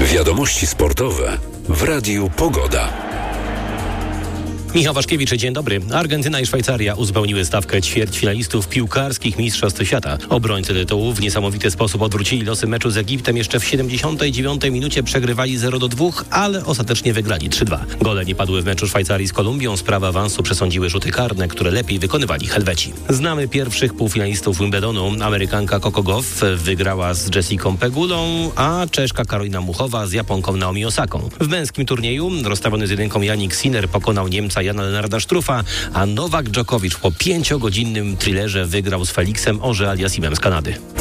Wiadomości sportowe w Radiu Pogoda. Michał Waszkiewicz, dzień dobry. Argentyna i Szwajcaria uzupełniły stawkę ćwierćfinalistów piłkarskich Mistrzostw Świata. Obrońcy tytułu w niesamowity sposób odwrócili losy meczu z Egiptem. Jeszcze w 79 minucie przegrywali 0-2, ale ostatecznie wygrali 3-2. Gole nie padły w meczu Szwajcarii z Kolumbią. Sprawę awansu przesądziły rzuty karne, które lepiej wykonywali Helweci. Znamy pierwszych półfinalistów Wimbledonu. Amerykanka Coco Gauff wygrała z Jessicą Pegulą, a Czeszka Karolina Muchowa z Japonką Naomi Osaką. W męskim turnieju rozstawiony z jedynką Jannik Sinner pokonał Niemca Jana Lennarda Struffa, a Nowak Djokovic po 5-godzinnym thrillerze wygrał z Felixem Auger-Aliassimem z Kanady.